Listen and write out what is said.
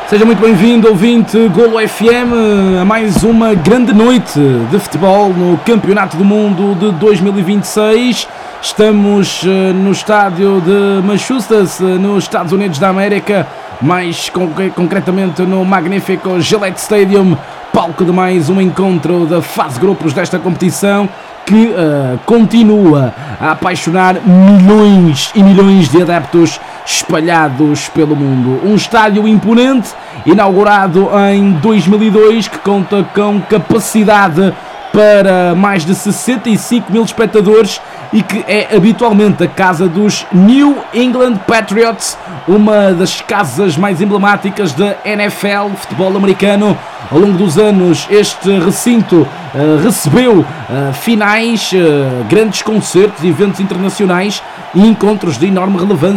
Seja muito bem-vindo, ouvinte Golo FM, a mais uma grande noite de futebol no Campeonato do Mundo de 2026. Estamos no estádio de Massachusetts, nos Estados Unidos da América, mais concretamente no magnífico Gillette Stadium, palco de mais um encontro da fase grupos desta competição, que continua a apaixonar milhões e milhões de adeptos espalhados pelo mundo. Um estádio imponente, inaugurado em 2002, que conta com capacidade para mais de 65 mil espectadores e que é habitualmente a casa dos New England Patriots, uma das casas mais emblemáticas da NFL, futebol americano. Ao longo dos anos, este recinto recebeu finais, grandes concertos, eventos internacionais e encontros de enorme relevância